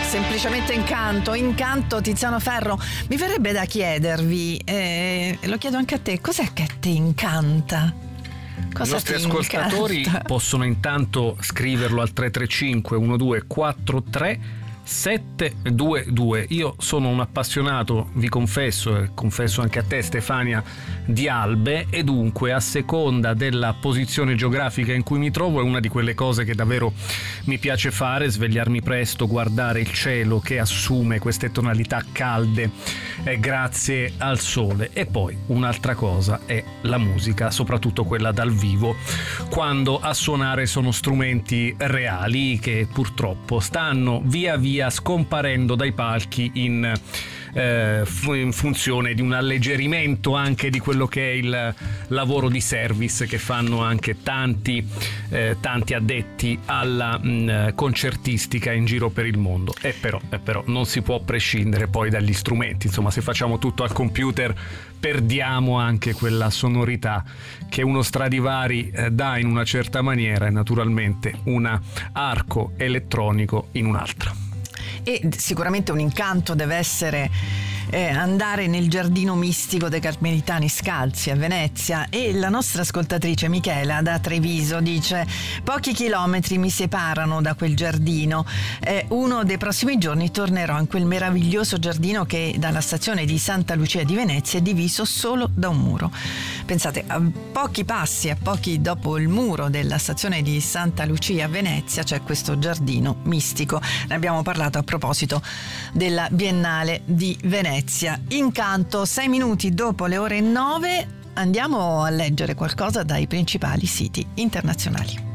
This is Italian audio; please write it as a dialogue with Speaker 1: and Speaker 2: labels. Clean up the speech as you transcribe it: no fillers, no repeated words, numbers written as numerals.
Speaker 1: Semplicemente incanto Tiziano Ferro. Mi verrebbe da chiedervi, lo chiedo anche a te, cos'è che ti incanta?
Speaker 2: I nostri ascoltatori possono intanto scriverlo al 335 1243 722. Io sono un appassionato, vi confesso, e confesso anche a te Stefania, di albe, e dunque a seconda della posizione geografica in cui mi trovo è una di quelle cose che davvero mi piace fare: svegliarmi presto, guardare il cielo che assume queste tonalità calde grazie al sole. E poi un'altra cosa è la musica, soprattutto quella dal vivo, quando a suonare sono strumenti reali che purtroppo stanno via via scomparendo dai palchi in funzione di un alleggerimento anche di quello che è il lavoro di service che fanno anche tanti addetti alla concertistica in giro per il mondo. E però non si può prescindere poi dagli strumenti, insomma, se facciamo tutto al computer perdiamo anche quella sonorità che uno Stradivari dà in una certa maniera e naturalmente un arco elettronico in un'altra.
Speaker 1: E sicuramente un incanto deve essere andare nel giardino mistico dei Carmelitani Scalzi a Venezia. E la nostra ascoltatrice Michela da Treviso dice: pochi chilometri mi separano da quel giardino, uno dei prossimi giorni tornerò in quel meraviglioso giardino che dalla stazione di Santa Lucia di Venezia è diviso solo da un muro. Pensate, a pochi passi, a pochi dopo il muro della stazione di Santa Lucia a Venezia c'è questo giardino mistico. Ne abbiamo parlato a proposito della Biennale di Venezia. Incanto, 6 minuti dopo le ore 9, andiamo a leggere qualcosa dai principali siti internazionali.